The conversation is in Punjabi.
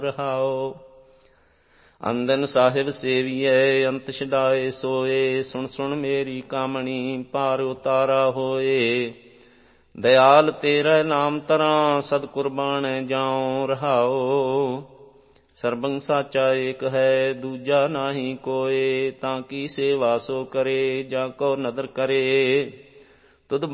ਰਹਾਓ। ਅੰਦਨ ਸਾਹਿਬ ਸੇਵੀਐ ਅੰਤ ਛਡਾਏ ਸੋਏ, ਸੁਣ ਸੁਣ ਮੇਰੀ ਕਾਮਣੀ ਪਾਰ ਉਤਾਰਾ ਹੋਏ। ਦਇਆਲ ਤੇਰਾ ਨਾਮ ਤਰਾਂ ਸਦ ਕੁਰਬਾਨੈ ਜਾਉ ਰਹਾਓ। ਸਰਬੰ ਸਾਚਾ ਏਕ ਹੈ ਦੂਜਾ ਨਾਹੀ ਕੋਇ, ਤਾਂ ਕੀ ਸੇਵਾ ਸੋ ਕਰੇ ਜਾਂ ਕੋ ਨਦਰ ਕਰੇ। ਤੁਧ